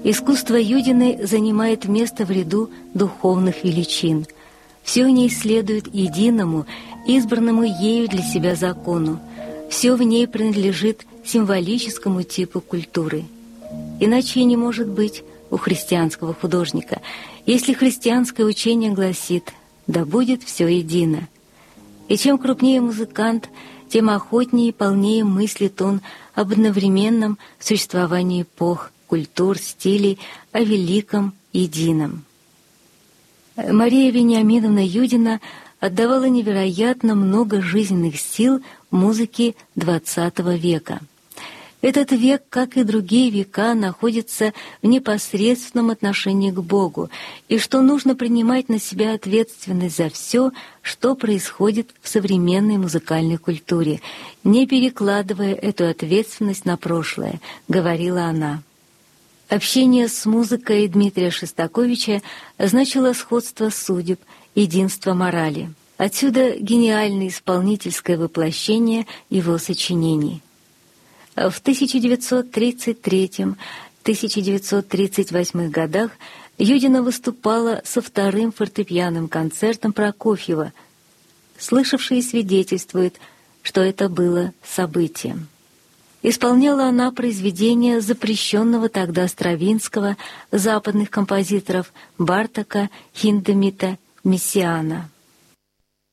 Искусство Юдиной занимает место в ряду духовных величин. Все в ней следует единому, избранному ею для себя закону. Все в ней принадлежит символическому типу культуры. Иначе и не может быть у христианского художника, если христианское учение гласит «да будет все едино». И чем крупнее музыкант, тем охотнее и полнее мыслит он об одновременном существовании эпох, культур, стилей, о великом едином. Мария Вениаминовна Юдина отдавала невероятно много жизненных сил музыке XX века. Этот век, как и другие века, находится в непосредственном отношении к Богу, и что нужно принимать на себя ответственность за все, что происходит в современной музыкальной культуре, не перекладывая эту ответственность на прошлое, говорила она. Общение с музыкой Дмитрия Шостаковича значило сходство судеб, единство морали. Отсюда гениальное исполнительское воплощение его сочинений. В 1933-1938 годах Юдина выступала со вторым фортепианным концертом Прокофьева. Слышавшие свидетельствуют, что это было событием. Исполняла она произведения запрещенного тогда Стравинского, западных композиторов Бартока, Хиндемита, Мессиана.